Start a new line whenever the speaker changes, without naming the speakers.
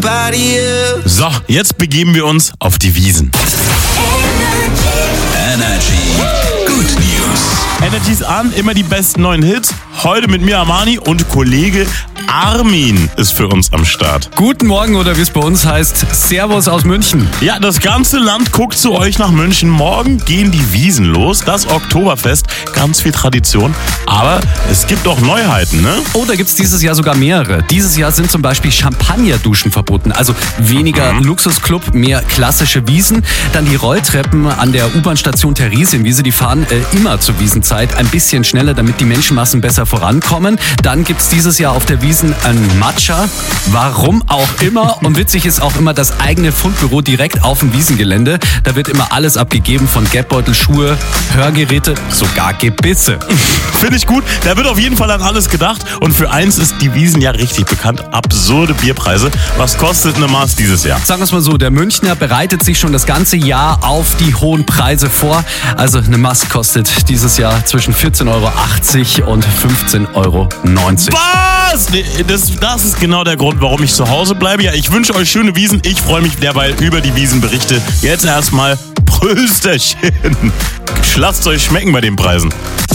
everybody else.
So, jetzt begeben wir uns auf die Wiesn.
Energy. Good News.
Energy ist an, immer die besten neuen Hits. Heute mit mir Armani und Kollege Armin ist für uns am Start.
Guten Morgen oder wie es bei uns heißt, Servus aus München.
Ja, das ganze Land guckt zu euch nach München. Morgen gehen die Wiesn los, das Oktoberfest, ganz viel Tradition. Aber es gibt auch Neuheiten, ne?
Oh, da gibt's dieses Jahr sogar mehrere. Dieses Jahr sind zum Beispiel Champagnerduschen verboten. Also weniger Luxusclub, mehr klassische Wiesn. Dann die Rolltreppen an der U-Bahn-Station Theresienwiese, die fahren immer zur Wiesenzeit ein bisschen schneller, damit die Menschenmassen besser vorankommen. Dann gibt's dieses Jahr auf der Wiesn ein Matcha. Warum auch immer. Und witzig ist auch immer das eigene Fundbüro direkt auf dem Wiesengelände. Da wird immer alles abgegeben, von Geldbeutel, Schuhe, Hörgeräte, sogar Gebisse.
Finde ich gut. Da wird auf jeden Fall an alles gedacht. Und für eins ist die Wiesn ja richtig bekannt. Absurde Bierpreise. Was kostet eine Maß dieses Jahr?
Sagen wir es mal so, der Münchner bereitet sich schon das ganze Jahr auf die hohen Preise vor. Also eine Maß kostet dieses Jahr zwischen 14,80 € und 15,90 €.
Was? Nee, das ist genau der Grund, warum ich zu Hause bleibe. Ja, ich wünsche euch schöne Wiesn. Ich freue mich derweil über die Wiesenberichte. Jetzt erstmal Prösterchen. Lasst euch schmecken bei den Preisen.